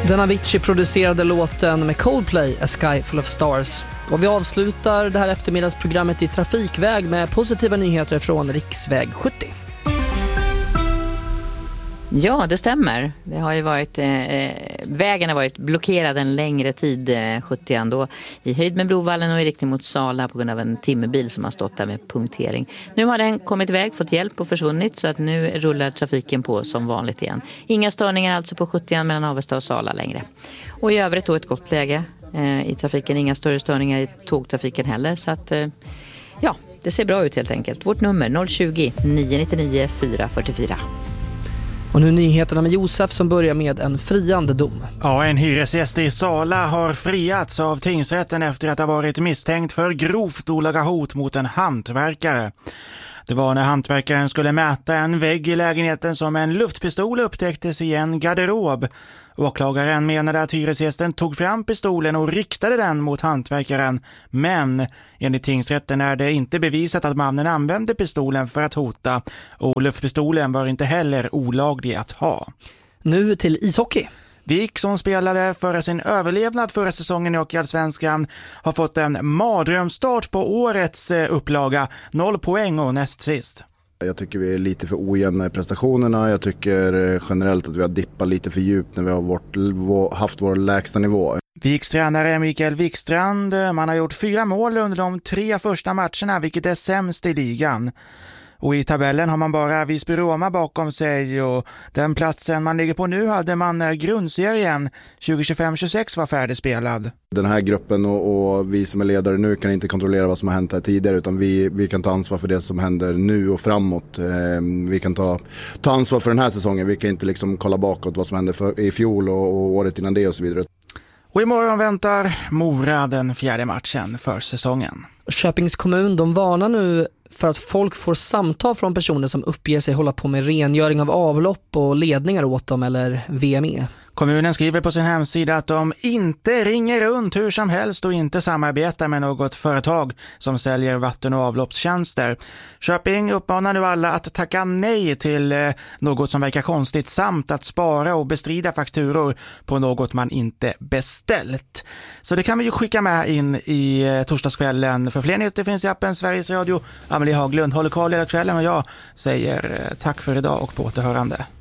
Den Avicii-producerade låten med Coldplay, A Sky Full of Stars. Och vi avslutar det här eftermiddagsprogrammet i trafikväg med positiva nyheter från Riksväg 70. Ja, det stämmer. Det har ju varit, vägen har varit blockerad en längre tid, 70 då, i höjd med Brovallen och i riktning mot Sala på grund av en timmerbil som har stått där med punktering. Nu har den kommit iväg, fått hjälp och försvunnit, så att nu rullar trafiken på som vanligt igen. Inga störningar alltså på 70 mellan Avesta och Sala längre. Och i övrigt då ett gott läge i trafiken, inga större störningar i tågtrafiken heller, så att ja, det ser bra ut helt enkelt. Vårt nummer 020 999 444. Och nu nyheterna med Josef som börjar med en friande dom. Ja, en hyresgäst i Sala har friats av tingsrätten efter att ha varit misstänkt för grovt olaga hot mot en hantverkare. Det var när hantverkaren skulle mäta en vägg i lägenheten som en luftpistol upptäcktes i en garderob. Åklagaren menade att hyresgästen tog fram pistolen och riktade den mot hantverkaren. Men enligt tingsrätten är det inte bevisat att mannen använde pistolen för att hota. Och luftpistolen var inte heller olaglig att ha. Nu till ishockey. Vik, som spelade för sin överlevnad förra säsongen i Hockeyallsvenskan, har fått en mardrömsstart på årets upplaga. 0 poäng och näst sist. Jag tycker vi är lite för ojämna i prestationerna. Jag tycker generellt att vi har dippat lite för djupt när vi har haft vår lägsta nivå. Viks tränare Mikael Wikstrand, man har gjort 4 mål under de 3 första matcherna, vilket är sämst i ligan. Och i tabellen har man bara Visby Roma bakom sig, och den platsen man ligger på nu hade man när grundserien 2025-26 var färdigspelad. Den här gruppen och vi som är ledare nu kan inte kontrollera vad som har hänt här tidigare, utan vi kan ta ansvar för det som händer nu och framåt. Vi kan ta ansvar för den här säsongen, vi kan inte liksom kolla bakåt vad som hände i fjol och året innan det och så vidare. Och imorgon väntar Mora den 4:e matchen för säsongen. Köpings kommun, de varnar nu för att folk får samtal från personer som uppger sig hålla på med rengöring av avlopp och ledningar åt dem eller VME. Kommunen skriver på sin hemsida att de inte ringer runt hur som helst och inte samarbetar med något företag som säljer vatten- och avloppstjänster. Köping uppmanar nu alla att tacka nej till något som verkar konstigt samt att spara och bestrida fakturor på något man inte beställt. Så det kan vi ju skicka med in i torsdagskvällen. För fler nyheter finns i appen Sveriges Radio. Amelie Haglund håller koll hela kvällen och jag säger tack för idag och på återhörande.